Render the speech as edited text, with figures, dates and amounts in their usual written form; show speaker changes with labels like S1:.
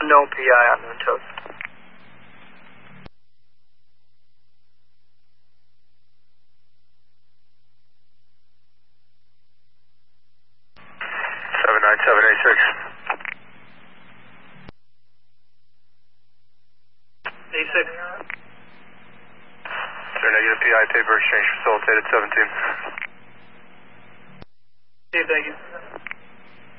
S1: No PI on Moon Toast.
S2: Seven nine seven eight six.
S1: A6.
S2: Sir, negative PI paper exchange facilitated 17.
S1: Okay, thank you.